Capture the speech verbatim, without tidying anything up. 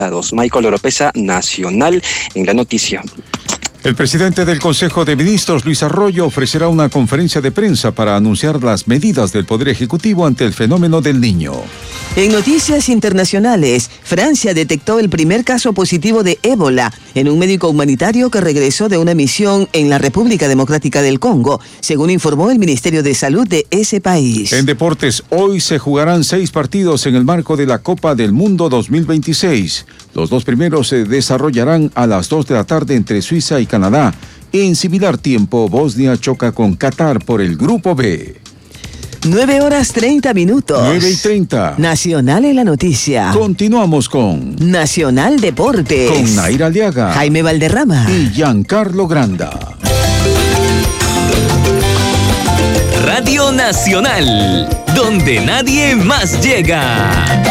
Michael Oropesa, Nacional, en la noticia. El presidente del Consejo de Ministros, Luis Arroyo, ofrecerá una conferencia de prensa para anunciar las medidas del Poder Ejecutivo ante el fenómeno del Niño. En noticias internacionales, Francia detectó el primer caso positivo de ébola en un médico humanitario que regresó de una misión en la República Democrática del Congo, según informó el Ministerio de Salud de ese país. En deportes, hoy se jugarán seis partidos en el marco de la Copa del Mundo dos mil veintiséis. Los dos primeros se desarrollarán a las dos de la tarde entre Suiza y Canadá. En similar tiempo, Bosnia choca con Qatar por el Grupo B. nueve horas treinta minutos. nueve y treinta. Nacional en la noticia. Continuamos con Nacional Deportes. Con Naira Aliaga, Jaime Valderrama y Giancarlo Granda. Radio Nacional, donde nadie más llega.